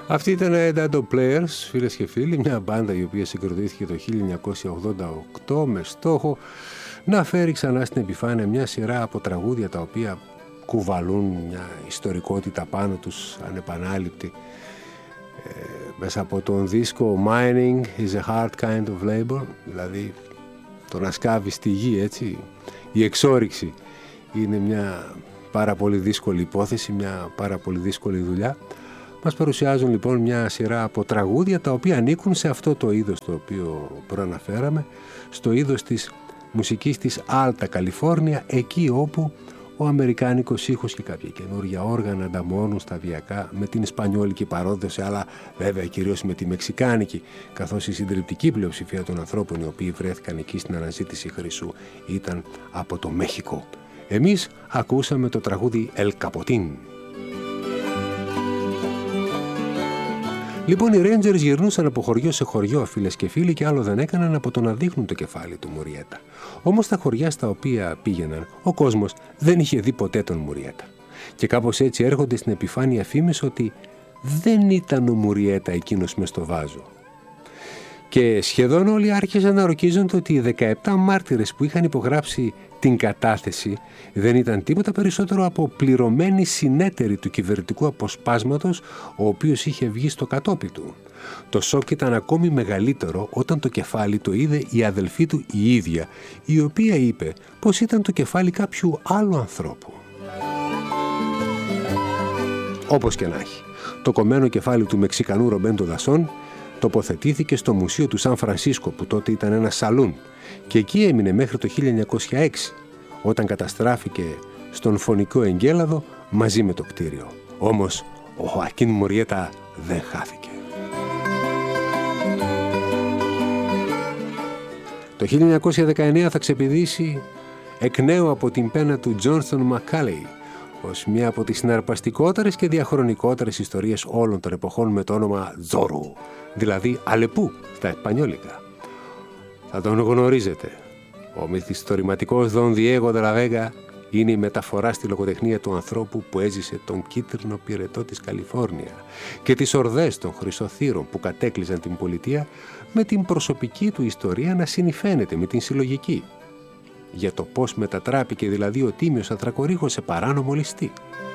Αυτή ήταν η Dado Players, φίλες και φίλοι, μια μπάντα η οποία συγκροτήθηκε το 1988 με στόχο να φέρει ξανά στην επιφάνεια μια σειρά από τραγούδια τα οποία κουβαλούν μια ιστορικότητα πάνω τους ανεπανάληπτη. Μέσα από τον δίσκο Mining is a hard kind of labor, δηλαδή το να σκάβεις τη γη, έτσι, η εξόρυξη είναι μια πάρα πολύ δύσκολη υπόθεση, μια πάρα πολύ δύσκολη δουλειά. Μας παρουσιάζουν λοιπόν μια σειρά από τραγούδια τα οποία ανήκουν σε αυτό το είδος το οποίο προαναφέραμε, στο είδος της μουσικής της Alta California, εκεί όπου ο αμερικάνικος ήχος και κάποια καινούργια όργανα ανταμώνουν σταδιακά με την ισπανιόλικη παράδοση, αλλά βέβαια κυρίως με τη μεξικάνικη, καθώς η συντριπτική πλειοψηφία των ανθρώπων οι οποίοι βρέθηκαν εκεί στην αναζήτηση χρυσού ήταν από το Μέχικο. Εμείς ακούσαμε το τραγούδι El Capotín. Λοιπόν, οι Rangers γυρνούσαν από χωριό σε χωριό, φίλες και φίλοι, και άλλο δεν έκαναν από το να δείχνουν το κεφάλι του Μουριέτα. Όμως στα χωριά στα οποία πήγαιναν, ο κόσμος δεν είχε δει ποτέ τον Μουριέτα. Και κάπως έτσι έρχονται στην επιφάνεια φήμες ότι δεν ήταν ο Μουριέτα εκείνος μες στο βάζο. Και σχεδόν όλοι άρχισαν να ορκίζονται ότι οι 17 μάρτυρες που είχαν υπογράψει την κατάθεση δεν ήταν τίποτα περισσότερο από πληρωμένοι συνέτεροι του κυβερνητικού αποσπάσματος, ο οποίος είχε βγει στο κατόπι του. Το σοκ ήταν ακόμη μεγαλύτερο όταν το κεφάλι το είδε η αδελφή του η ίδια, η οποία είπε πως ήταν το κεφάλι κάποιου άλλου ανθρώπου. Όπως και να έχει, το κομμένο κεφάλι του Μεξικανού Ρομπέντο Δασόν τοποθετήθηκε στο Μουσείο του Σαν Φρανσίσκο, που τότε ήταν ένα σαλούν, και εκεί έμεινε μέχρι το 1906, όταν καταστράφηκε στον φωνικό εγκέλαδο μαζί με το κτίριο. Όμως ο Χοακίν Μουριέτα δεν χάθηκε. Το 1919 θα ξεπηδήσει εκ νέου από την πένα του Τζόνστον Μακάλεϊ ως μία από τις συναρπαστικότερες και διαχρονικότερες ιστορίες όλων των εποχών, με το όνομα Τζόρο, δηλαδή Αλεπού στα Ισπανιόλικα. Θα τον γνωρίζετε. Ο μυθιστορηματικός Δον Διέγο de la Vega είναι η μεταφορά στη λογοτεχνία του ανθρώπου που έζησε τον κίτρινο πυρετό της Καλιφόρνια και τις ορδές των χρυσοθύρων που κατέκλυζαν την πολιτεία, με την προσωπική του ιστορία να συνυφαίνεται με την συλλογική, για το πώς μετατράπηκε δηλαδή ο τίμιος ανθρακορύχος σε παράνομο ληστή.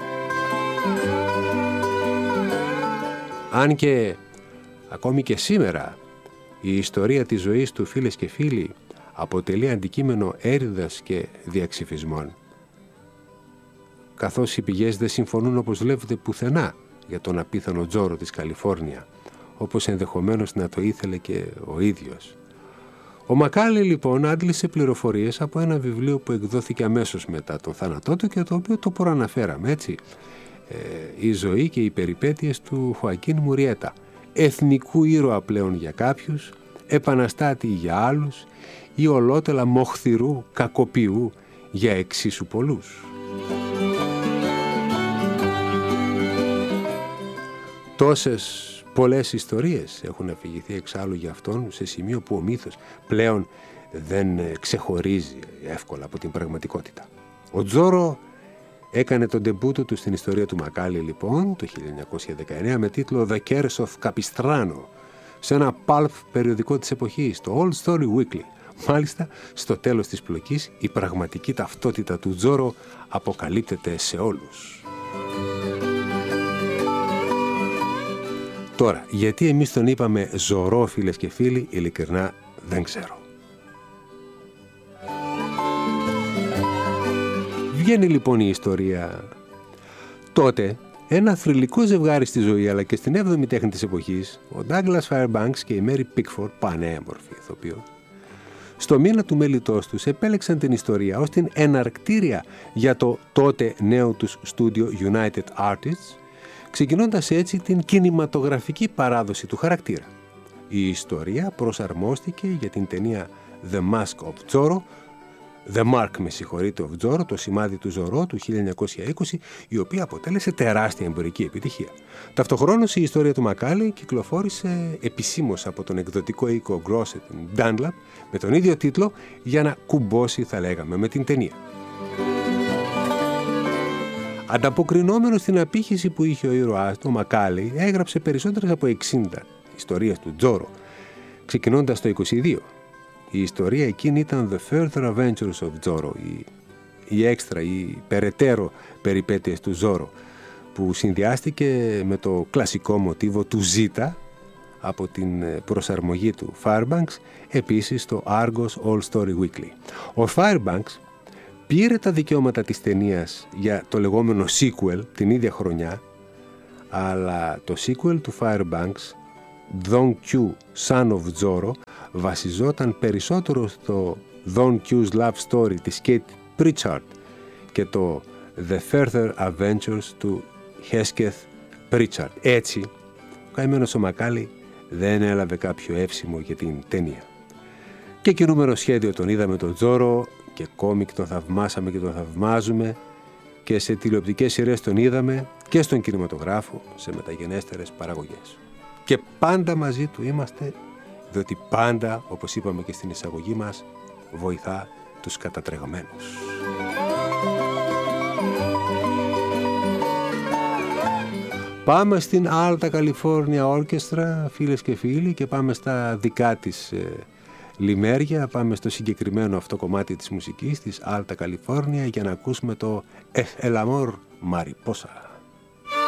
Αν και ακόμη και σήμερα η ιστορία της ζωής του, φίλες και φίλοι, αποτελεί αντικείμενο έρηδας και διαξυφισμών, καθώς οι πηγές δεν συμφωνούν, όπως βλέπετε, πουθενά για τον απίθανο Τζόρο της Καλιφόρνια, όπως ενδεχομένως να το ήθελε και ο ίδιος. Ο Μακάλεϊ λοιπόν άντλησε πληροφορίες από ένα βιβλίο που εκδόθηκε αμέσως μετά τον θάνατό του και το οποίο το προαναφέραμε, έτσι. Η ζωή και οι περιπέτειες του Χοακίν Μουριέτα, εθνικού ήρωα πλέον για κάποιους, επαναστάτη για άλλους ή ολότελα μοχθηρού κακοποιού για εξίσου πολλούς. Τόσες πολλές ιστορίες έχουν αφηγηθεί εξάλλου για αυτόν, σε σημείο που ο μύθος πλέον δεν ξεχωρίζει εύκολα από την πραγματικότητα. Ο Τζόρο έκανε τον ντεμπούτο του στην ιστορία του Μακάλεϊ λοιπόν το 1919 με τίτλο The Curse of Capistrano, σε ένα pulp περιοδικό της εποχής, το Old Story Weekly. Μάλιστα, στο τέλος της πλοκής η πραγματική ταυτότητα του Τζόρο αποκαλύπτεται σε όλους. Τώρα, γιατί εμείς τον είπαμε Ζωρό, φίλες και φίλοι, ειλικρινά δεν ξέρω. Βγαίνει λοιπόν η ιστορία. Τότε, ένα θρυλικό ζευγάρι στη ζωή αλλά και στην 7η τέχνη της εποχής, ο Douglas Fairbanks και η Mary Pickford, πανέμορφη ηθοποιό, στο μήνα του μέλητός τους επέλεξαν την ιστορία ως την εναρκτήρια για το τότε νέο τους στούντιο United Artists, ξεκινώντας έτσι την κινηματογραφική παράδοση του χαρακτήρα. Η ιστορία προσαρμόστηκε για την ταινία The Mask of Zorro, The Mark, of Zorro, το σημάδι του Ζωρό του 1920, η οποία αποτέλεσε τεράστια εμπορική επιτυχία. Ταυτοχρόνως η ιστορία του Μακάλεϊ κυκλοφόρησε επισήμως από τον εκδοτικό οίκο Grosset Dunlap με τον ίδιο τίτλο, για να κουμπώσει, θα λέγαμε, με την ταινία. Ανταποκρινόμενος στην απήχηση που είχε ο ήρωάς του, ο Μακάλεϊ έγραψε περισσότερες από 60 ιστορίες του Τζόρο, ξεκινώντας το 22. Η ιστορία εκείνη ήταν The Further Adventures of Zorro, η έξτρα, η περαιτέρω περιπέτειες του Ζόρο, που συνδυάστηκε με το κλασικό μοτίβο του Ζήτα από την προσαρμογή του Fairbanks, επίσης στο Argos All Story Weekly. Ο Fairbanks πήρε τα δικαιώματα της ταινίας για το λεγόμενο sequel την ίδια χρονιά, αλλά το sequel του Fairbanks, Don Q, Son of Zorro, βασιζόταν περισσότερο στο Don Q's Love Story της Kate Pritchard και το The Further Adventures του Hesketh Pritchard. Έτσι, ο καημένος ο Μακάλεϊ δεν έλαβε κάποιο εύσημο για την ταινία. Και κινούμενο σχέδιο τον είδαμε τον Τζόρο, και κόμικ τον θαυμάσαμε και τον θαυμάζουμε, και σε τηλεοπτικές σειρές τον είδαμε, και στον κινηματογράφο, σε μεταγενέστερες παραγωγές. Και πάντα μαζί του είμαστε, διότι πάντα, όπως είπαμε και στην εισαγωγή μας, βοηθά τους κατατρεγμένους. Πάμε στην Alta California Orchestra, φίλες και φίλοι, και πάμε στα δικά της λιμέρια. Πάμε στο συγκεκριμένο αυτό κομμάτι της μουσικής της Alta California για να ακούσουμε το El Amor Mariposa.